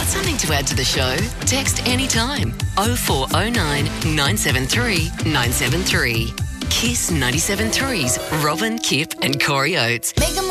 Got something to add to the show? Text anytime. 0409 973 973. Kiss 97.3's Robin, Kip and Corey Oates.